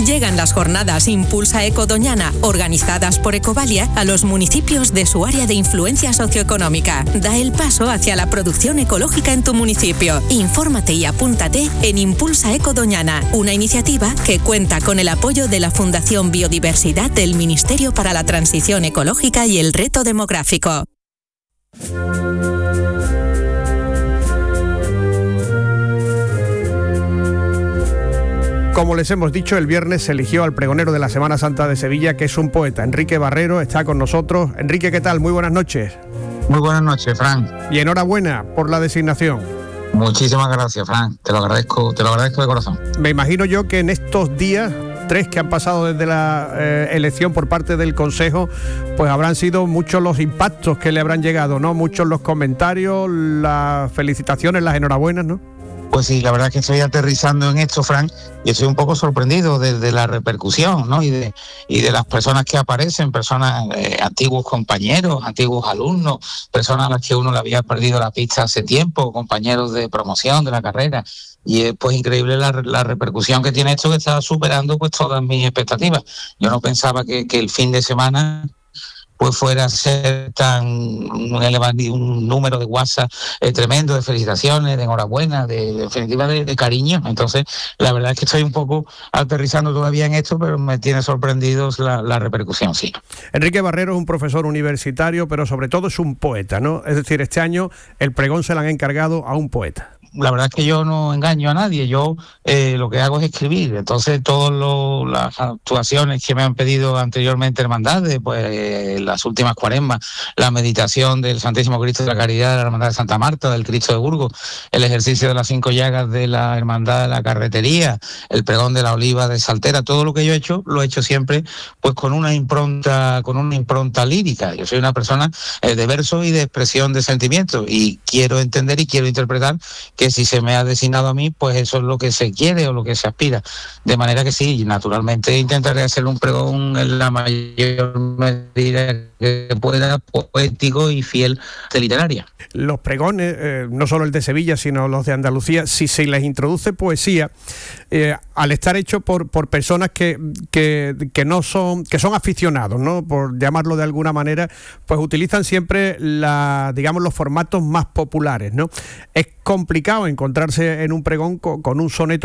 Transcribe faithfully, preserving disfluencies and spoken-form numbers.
Llegan las jornadas Impulsa Eco Doñana, organizadas por Ecovalia, a los municipios de su área de influencia socioeconómica. Da el paso hacia la producción ecológica en tu municipio. Infórmate y apúntate en Impulsa Eco Doñana, una iniciativa que cuenta con el apoyo de la Fundación Biodiversidad del Ministerio para la Transición Ecológica y el Reto Demográfico. Como les hemos dicho, el viernes se eligió al pregonero de la Semana Santa de Sevilla, que es un poeta. Enrique Barrero está con nosotros. Enrique, ¿qué tal? Muy buenas noches. Muy buenas noches, Fran. Y enhorabuena por la designación. Muchísimas gracias, Fran. Te lo agradezco, te lo agradezco de corazón. Me imagino yo que en estos días, tres que han pasado desde la eh, elección por parte del Consejo, pues habrán sido muchos los impactos que le habrán llegado, ¿no? Muchos los comentarios, las felicitaciones, las enhorabuenas, ¿no? Pues sí, la verdad es que estoy aterrizando en esto, Fran, y estoy un poco sorprendido de, de la repercusión, ¿no? Y de, y de las personas que aparecen, personas, eh, antiguos compañeros, antiguos alumnos, personas a las que uno le había perdido la pista hace tiempo, compañeros de promoción de la carrera. Y es pues increíble la, la repercusión que tiene esto, que está superando pues todas mis expectativas. Yo no pensaba que, que el fin de semana pues fuera a ser tan un, elevado, un número de WhatsApp eh, tremendo, de felicitaciones, de enhorabuena, de, de definitiva de, de cariño. Entonces, la verdad es que estoy un poco aterrizando todavía en esto, pero me tiene sorprendidos la, la repercusión, sí. Enrique Barrero es un profesor universitario, pero sobre todo es un poeta, ¿no? Es decir, este año el pregón se lo han encargado a un poeta. La verdad es que yo no engaño a nadie, yo eh, lo que hago es escribir. Entonces todas las actuaciones que me han pedido anteriormente hermandades, pues eh, las últimas cuaresmas, la meditación del Santísimo Cristo de la Caridad de la Hermandad de Santa Marta, del Cristo de Burgos, el ejercicio de las cinco llagas de la Hermandad de la Carretería, el pregón de la Oliva de Saltera, todo lo que yo he hecho, lo he hecho siempre pues con una impronta, con una impronta lírica. Yo soy una persona eh, de verso y de expresión de sentimientos, y quiero entender y quiero interpretar que si se me ha designado a mí, pues eso es lo que se quiere o lo que se aspira. De manera que sí, naturalmente intentaré hacer un pregón en la mayor medida que pueda, poético y fiel de literaria. Los pregones, eh, no solo el de Sevilla, sino los de Andalucía, si se les introduce poesía, eh, al estar hecho por, por personas que, que, que no son, que son aficionados, ¿no? Por llamarlo de alguna manera, pues utilizan siempre la, digamos, los formatos más populares, ¿no? Es complicado encontrarse en un pregón con, con un soneto